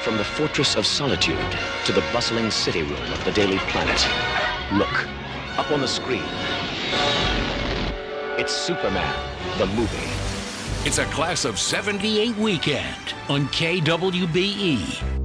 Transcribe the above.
From the Fortress of Solitude to the bustling city room of the Daily Planet. Look, up on the screen. It's Superman, the movie. It's a Class of '78 weekend on KWBE.